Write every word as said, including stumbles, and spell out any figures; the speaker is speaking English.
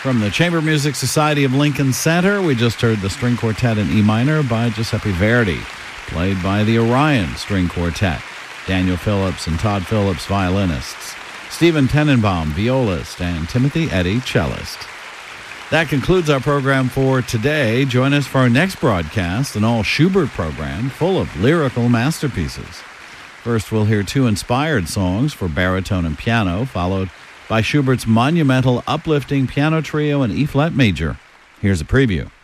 From the Chamber Music Society of Lincoln Center, we just heard the String Quartet in E minor by Giuseppe Verdi, played by the Orion String Quartet, Daniel Phillips and Todd Phillips, violinists, Stephen Tenenbaum, violist, and Timothy Eddy, cellist. That concludes our program for today. Join us for our next broadcast, an all Schubert program full of lyrical masterpieces. First, we'll hear two inspired songs for baritone and piano, followed by Schubert's monumental uplifting piano trio in E-flat major. Here's a preview.